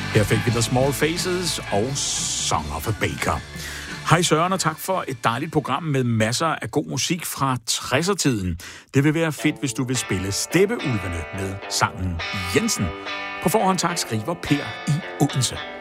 Her fik vi The Small Faces og Song of a Baker. Hej Søren, og tak for et dejligt program med masser af god musik fra 60'er-tiden. Det vil være fedt, hvis du vil spille Steppeulvene med sangen Jensen. På forhånd tak, skriver Per i Odense.